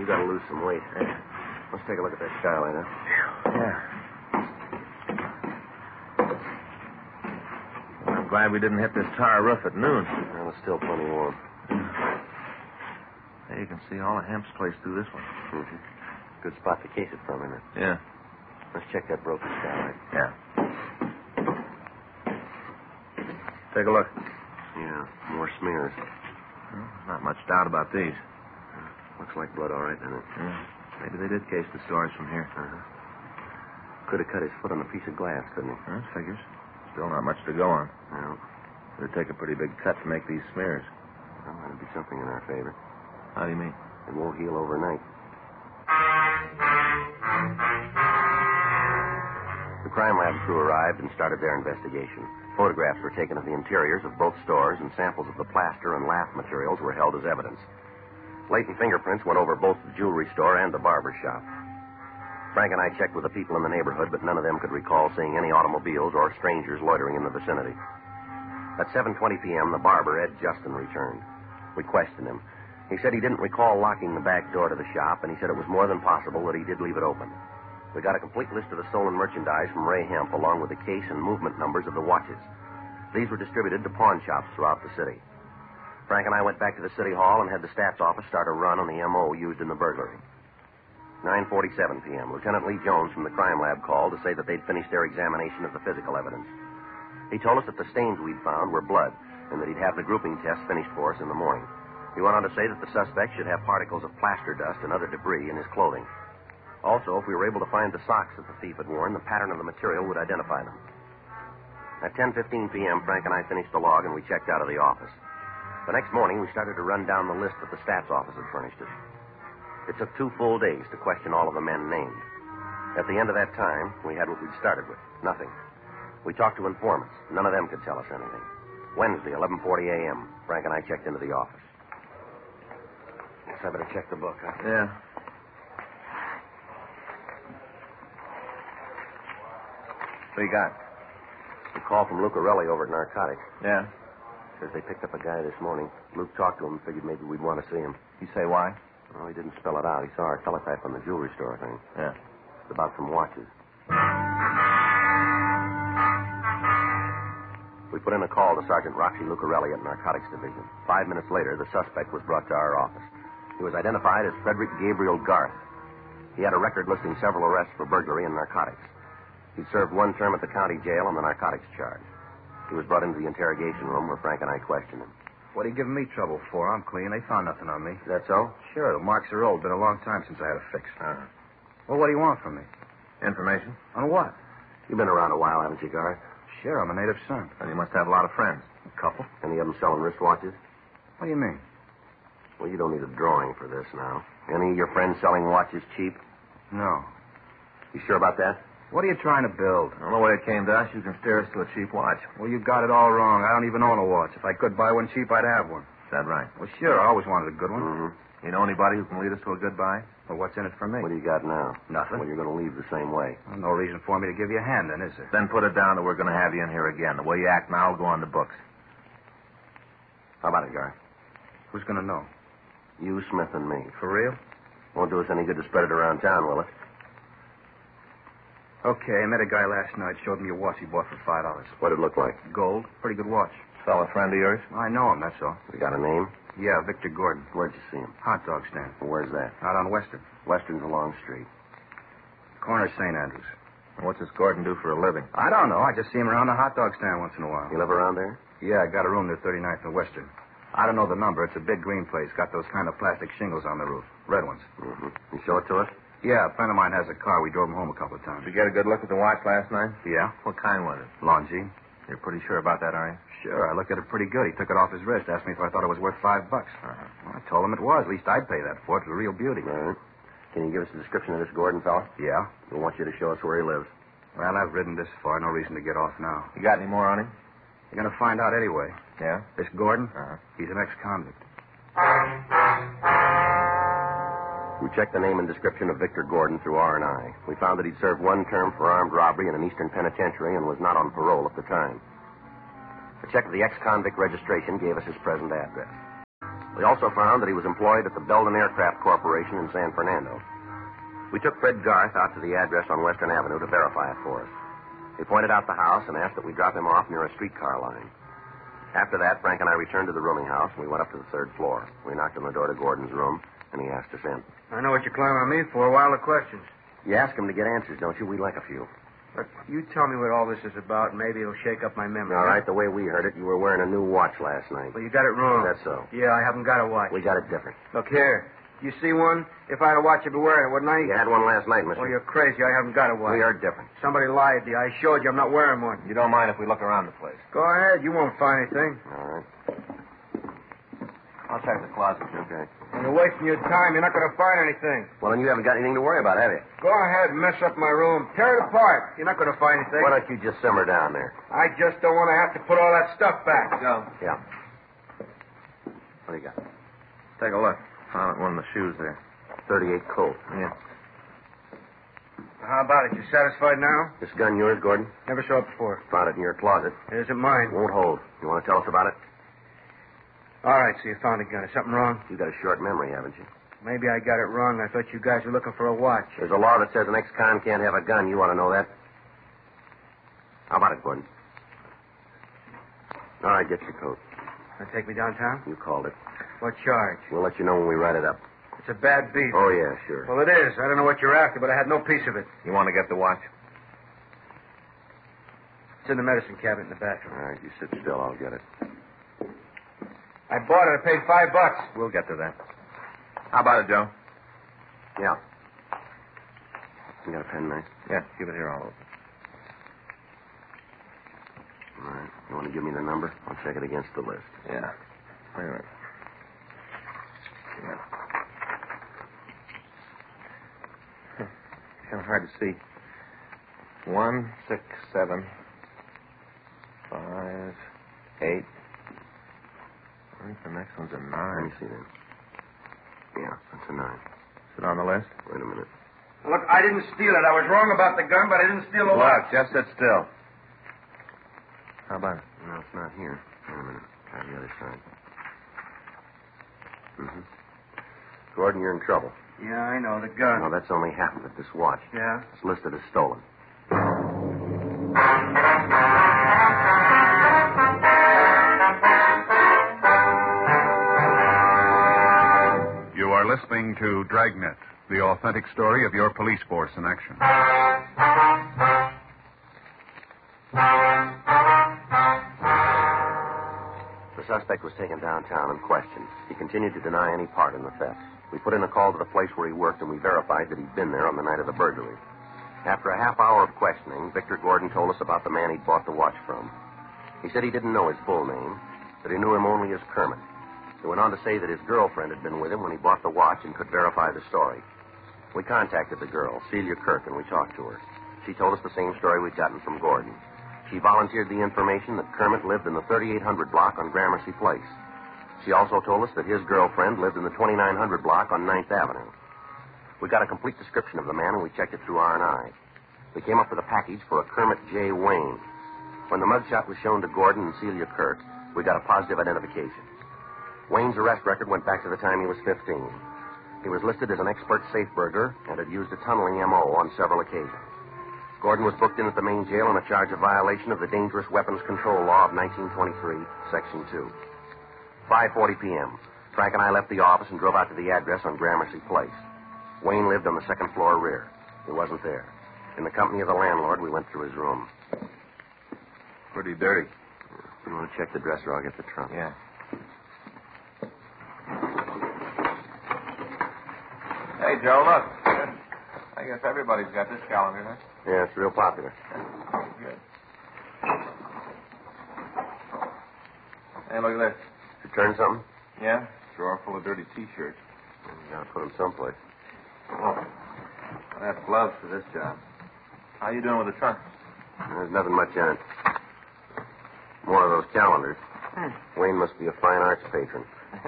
You got to lose some weight. Yeah. Let's take a look at that skylight, huh? Yeah. Well, I'm glad we didn't hit this tar roof at noon. Well, it's still plenty warm. Hey, you can see all of Hemp's place through this one. Mm-hmm. Good spot to case it from, isn't it? Yeah. Let's check that broken skylight. Yeah. Take a look. Yeah, more smears. Well, not much doubt about these. Looks like blood, all right, doesn't it? Yeah. Maybe they did case the stores from here. Uh-huh. Could have cut his foot on a piece of glass, couldn't he? That figures. Still not much to go on. No. It'd take a pretty big cut to make these smears. Well, that'd be something in our favor. How do you mean? It won't heal overnight. The crime lab crew arrived and started their investigation. Photographs were taken of the interiors of both stores, and samples of the plaster and lath materials were held as evidence. Latent fingerprints went over both the jewelry store and the barber shop. Frank and I checked with the people in the neighborhood, but none of them could recall seeing any automobiles or strangers loitering in the vicinity. At 7:20 p.m., the barber, Ed Justin, returned. We questioned him. He said he didn't recall locking the back door to the shop, and he said it was more than possible that he did leave it open. We got a complete list of the stolen merchandise from Ray Hemp, along with the case and movement numbers of the watches. These were distributed to pawn shops throughout the city. Frank and I went back to the city hall and had the stats office start a run on the M.O. used in the burglary. 9:47 p.m., Lieutenant Lee Jones from the crime lab called to say that they'd finished their examination of the physical evidence. He told us that the stains we'd found were blood and that he'd have the grouping test finished for us in the morning. He went on to say that the suspect should have particles of plaster dust and other debris in his clothing. Also, if we were able to find the socks that the thief had worn, the pattern of the material would identify them. At 10:15 p.m., Frank and I finished the log and we checked out of the office. The next morning, we started to run down the list that the stats office had furnished us. It took 2 full days to question all of the men named. At the end of that time, we had what we'd started with, nothing. We talked to informants. None of them could tell us anything. Wednesday, 11:40 a.m., Frank and I checked into the office. Guess I better check the book, huh? Yeah. What you got? A call from Lucarelli over at Narcotics. Yeah. Says they picked up a guy this morning. Luke talked to him and figured maybe we'd want to see him. You say why? Well, he didn't spell it out. He saw our teletype on the jewelry store thing. Yeah. It's about some watches. We put in a call to Sergeant Roxy Lucarelli at Narcotics Division. 5 minutes later, the suspect was brought to our office. He was identified as Frederick Gabriel Garth. He had a record listing several arrests for burglary and narcotics. He'd served 1 term at the county jail on the narcotics charge. He was brought into the interrogation room where Frank and I questioned him. What are you giving me trouble for? I'm clean. They found nothing on me. Is that so? Sure, the marks are old. Been a long time since I had a fix. Uh-huh. Well, what do you want from me? Information? On what? You've been around a while, haven't you, Garth? Sure, I'm a native son. Well, you must have a lot of friends. A couple. Any of them selling wristwatches? What do you mean? Well, you don't need a drawing for this now. Any of your friends selling watches cheap? No. You sure about that? What are you trying to build? I don't know way it came to us. You can steer us to a cheap watch. Well, you got it all wrong. I don't even own a watch. If I could buy one cheap, I'd have one. Is that right? Well, sure. I always wanted a good one. Mm-hmm. You know anybody who can lead us to a good buy? Well, what's in it for me? What do you got now? Nothing. Well, you're going to leave the same way. Well, no reason for me to give you a hand, then, is there? Then put it down that we're going to have you in here again. The way you act now will go on the books. How about it, Garth? Who's going to know? You, Smith, and me. For real? Won't do us any good to spread it around town, will it? Okay, I met a guy last night. Showed me a watch he bought for $5. What'd it look like? Gold. Pretty good watch. Fella friend of yours? I know him, that's all. You got a name? Yeah, Victor Gordon. Where'd you see him? Hot dog stand. Where's that? Out on Western. Western's a long street. Corner of St. Andrews. What's this Gordon do for a living? I don't know. I just see him around the hot dog stand once in a while. You live around there? Yeah, I got a room near 39th and Western. I don't know the number. It's a big green place. Got those kind of plastic shingles on the roof. Red ones. Mm-hmm. You show it to us? Yeah, a friend of mine has a car. We drove him home a couple of times. Did you get a good look at the watch last night? Yeah? What kind was it? Longines. You're pretty sure about that, are you? Sure, I looked at it pretty good. He took it off his wrist, asked me if I thought it was worth $5. Well, I told him it was. At least I'd pay that for it. It's a real beauty. All right. Can you give us a description of this Gordon fella? Yeah? We want you to show us where he lives. Well, I've ridden this far. No reason to get off now. You got any more on him? You're going to find out anyway. Yeah? This Gordon, Uh-huh. he's an ex-convict. We checked the name and description of Victor Gordon through R&I. We found that he'd served 1 term for armed robbery in an eastern penitentiary and was not on parole at the time. A check of the ex-convict registration gave us his present address. We also found that he was employed at the Belden Aircraft Corporation in San Fernando. We took Fred Garth out to the address on Western Avenue to verify it for us. He pointed out the house and asked that we drop him off near a streetcar line. After that, Frank and I returned to the rooming house, and we went up to the third floor. We knocked on the door to Gordon's room, and he asked us in. I know what you're climbing on me for. Wild of questions. You ask him to get answers, don't you? We'd like a few. Look, you tell me what all this is about, and maybe it'll shake up my memory. All right, the way we heard it, you were wearing a new watch last night. Well, you got it wrong. That's so. Yeah, I haven't got a watch. We got it different. Look here. You see one? If I had a watch, I'd be wearing it, wouldn't I? You had one last night, mister. Well, you're crazy. I haven't got a watch. We are different. Somebody lied to you. I showed you I'm not wearing one. You don't mind if we look around the place? Go ahead. You won't find anything. All right. I'll check the closet. Okay. And you're wasting your time. You're not going to find anything. Well, then you haven't got anything to worry about, have you? Go ahead and mess up my room. Tear it apart. You're not going to find anything. Why don't you just simmer down there? I just don't want to have to put all that stuff back. Go. Yeah. What do you got? Take a look. Found one of the shoes there. 38 Colt. Yeah. How about it? You satisfied now? This gun yours, Gordon? Never saw it before. Found it in your closet. It isn't mine. Won't hold. You want to tell us about it? All right, so you found a gun. Is something wrong? You got a short memory, haven't you? Maybe I got it wrong. I thought you guys were looking for a watch. There's a law that says an ex-con can't have a gun. You ought to know that. How about it, Gordon? All right, get your coat. Want to take me downtown? You called it. What charge? We'll let you know when we write it up. It's a bad beat. Oh, yeah, sure. Well, it is. I don't know what you're after, but I had no piece of it. You want to get the watch? It's in the medicine cabinet in the bathroom. All right, you sit still. I'll get it. I bought it. I paid $5. We'll get to that. How about it, Joe? Yeah. You got a pen, Max? Yeah, give it here all over. All right. You want to give me the number? I'll check it against the list. Yeah. Wait a minute. Yeah. Kind of hard to see. 1, 6, 7, 5, 8. I think the next one's a 9. Let me see then. Yeah, that's a 9. Is it on the list? Wait a minute. Look, I didn't steal it. I was wrong about the gun, but I didn't steal the watch. Just sit still. How about it? No, it's not here. Wait a minute. Try the other side. Mm-hmm. Gordon, you're in trouble. Yeah, I know. The gun. No, that's only half of it, this watch. Yeah? It's listed as stolen. You are listening to Dragnet, the authentic story of your police force in action. The suspect was taken downtown and questioned. He continued to deny any part in the theft. We put in a call to the place where he worked, and we verified that he'd been there on the night of the burglary. After a half hour of questioning, Victor Gordon told us about the man he'd bought the watch from. He said he didn't know his full name, that he knew him only as Kermit. He went on to say that his girlfriend had been with him when he bought the watch and could verify the story. We contacted the girl, Celia Kirk, and we talked to her. She told us the same story we'd gotten from Gordon. She volunteered the information that Kermit lived in the 3800 block on Gramercy Place. She also told us that his girlfriend lived in the 2900 block on 9th Avenue. We got a complete description of the man, and we checked it through R&I. We came up with a package for a Kermit J. Wayne. When the mugshot was shown to Gordon and Celia Kirk, we got a positive identification. Wayne's arrest record went back to the time he was 15. He was listed as an expert safe burglar and had used a tunneling M.O. on several occasions. Gordon was booked in at the main jail on a charge of violation of the Dangerous Weapons Control Law of 1923, Section 2. 5:40 p.m. Frank and I left the office and drove out to the address on Gramercy Place. Wayne lived on the second floor rear. He wasn't there. In the company of the landlord, we went through his room. Pretty dirty. You want to check the dresser? I'll get the trunk. Yeah. Hey, Joe, look. I guess everybody's got this calendar, huh? Yeah, it's real popular. Good. Hey, look at this. You turn something? Yeah? Drawer full of dirty T-shirts. You gotta put them someplace. Oh. That's gloves for this job. How you doing with the trunk? There's nothing much in it. More of those calendars. Wayne must be a fine arts patron.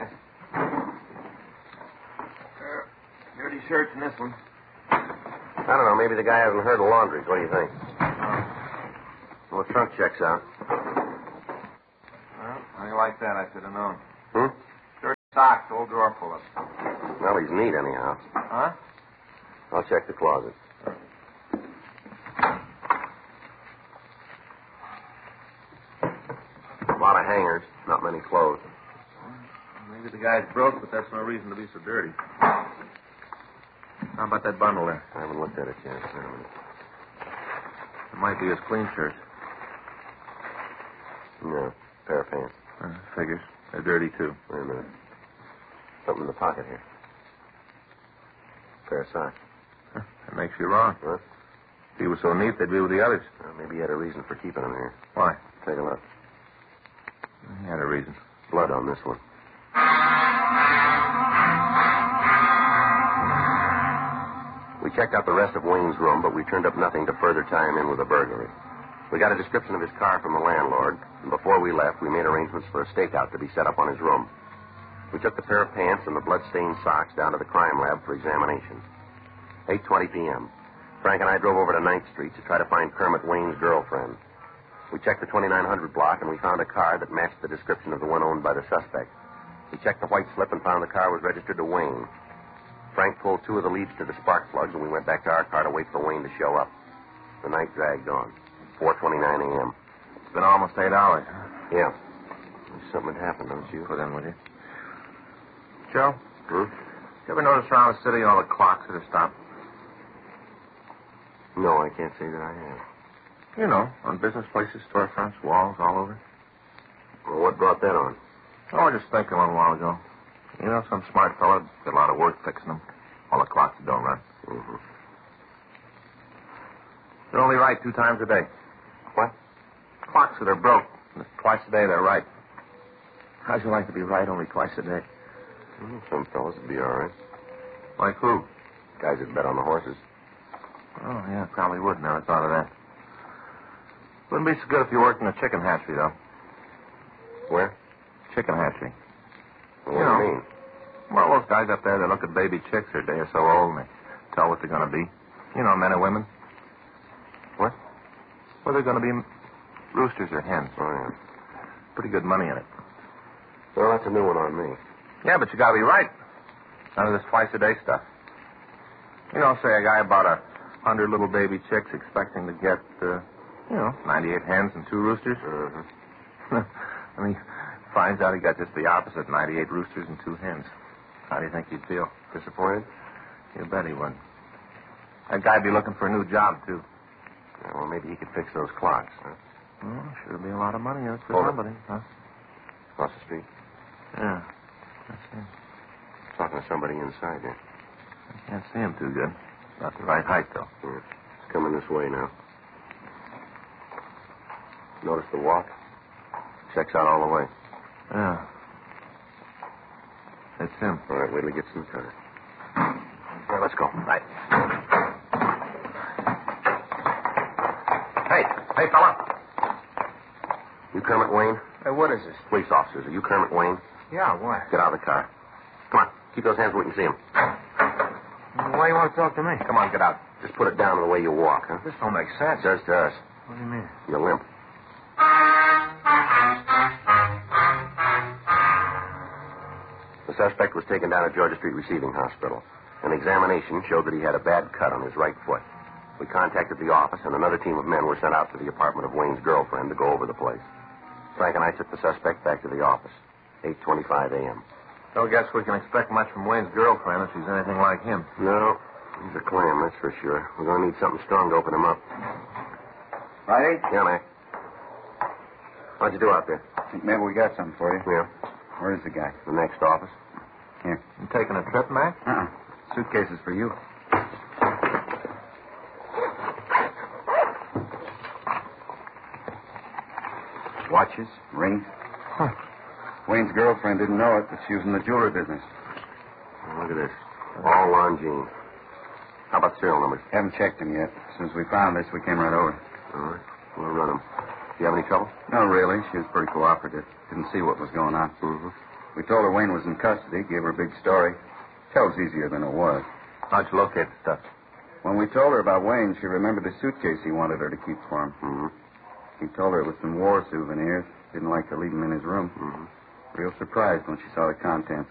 Dirty shirts in this one. I don't know. Maybe the guy hasn't heard of laundries. What do you think? Well, the trunk checks out. Well, how do you like that? I should have known. Hmm? Dirty Socks, old drawer full of. Well, he's neat, anyhow. Huh? I'll check the closet. A lot of hangers, not many clothes. Maybe the guy's broke, but that's no reason to be so dirty. How about that bundle there? I haven't looked at it yet. It might be his clean shirt. No, pair of pants. Figures. They're dirty, too. Wait a minute. Something in the pocket here. Pair of socks. That makes you wrong. What? If he was so neat, they'd be with the others. Well, maybe he had a reason for keeping them here. Why? Take a look. He had a reason. Blood on this one. We checked out the rest of Wayne's room, but we turned up nothing to further tie him in with a burglary. We got a description of his car from the landlord, and before we left, we made arrangements for a stakeout to be set up on his room. We took the pair of pants and the blood-stained socks down to the crime lab for examination. 8:20 p.m. Frank and I drove over to 9th Street to try to find Kermit Wayne's girlfriend. We checked the 2900 block, and we found a car that matched the description of the one owned by the suspect. We checked the white slip and found the car was registered to Wayne. Frank pulled two of the leads to the spark plugs, and we went back to our car to wait for Wayne to show up. The night dragged on. 4:29 a.m. It's been almost 8 hours. Yeah. Something had happened, don't you? Put in with you. Joe, Hmm? you ever notice around the city all the clocks that are stopped? No, I can't say that I have. You know, on business places, storefronts, walls, all over. Well, what brought that on? Oh, I was just thinking a little while ago. You know, some smart fella did a lot of work fixing them. All the clocks that don't run. Mm-hmm. They're only right 2 times a day. What? Clocks that are broke. Twice a day they're right. How'd you like to be right only twice a day? Well, some fellas would be all right. Like who? Guys that bet on the horses. Oh, yeah, probably would. Never thought of that. Wouldn't be so good if you worked in a chicken hatchery, though. Where? Chicken hatchery. What do you mean? Well, those guys up there, they look at baby chicks. They're a day or so old, and they tell what they're going to be. You know, men and women. What? Well, they're going to be roosters or hens. Oh, yeah. Pretty good money in it. Well, that's a new one on me. Yeah, but you got to be right. None of this twice-a-day stuff. You know, say a guy bought 100 little baby chicks expecting to get, 98 hens and 2 roosters. Uh-huh. And he finds out he got just the opposite, 98 roosters and 2 hens. How do you think he'd feel? Disappointed? You bet he would. That guy'd be looking for a new job, too. Yeah, well, maybe he could fix those clocks, huh? Well, sure be a lot of money in it for Hold it. somebody, huh? Across the street. Yeah. That's it. Talking to somebody inside there. I can't see him too good. Not the right height, though. Yeah. It's coming this way now. Notice the walk? Checks out all the way. Yeah. It's him. All right, wait till he gets in the car. All right, let's go. Right. Hey, fella. You Kermit Wayne? Hey, what is this? Police officers. Are you Kermit Wayne? Yeah, what? Get out of the car. Come on. Keep those hands where we can see them. Why you want to talk to me? Come on, get out. Just put it down the way you walk, huh? This don't make sense. It does to us. What do you mean? You're limp. The suspect was taken down to Georgia Street Receiving Hospital. An examination showed that he had a bad cut on his right foot. We contacted the office, and another team of men were sent out to the apartment of Wayne's girlfriend to go over the place. Frank and I took the suspect back to the office. 8:25 a.m. Don't guess we can expect much from Wayne's girlfriend if she's anything like him. No, he's a clam, that's for sure. We're going to need something strong to open him up. Righty? Yeah, Mac. How'd you do out there? Think maybe we got something for you. Yeah. Where is the guy? The next office. Here. You taking a trip, Mac? Suitcase is for you. Watches, rings. Huh. Wayne's girlfriend didn't know it, but she was in the jewelry business. Oh, look at this. All Longines. How about serial numbers? Haven't checked him yet. As soon as we found this, we came right over. All right. We'll run them. Do you have any trouble? No, really. She was pretty cooperative. Didn't see what was going on. Mm-hmm. We told her Wayne was in custody, gave her a big story. Tells easier than it was. How'd you locate the stuff? When we told her about Wayne, she remembered the suitcase he wanted her to keep for him. Mm-hmm. He told her it was some war souvenirs. Didn't like to leave them in his room. Mm-hmm. Real surprised when she saw the contents.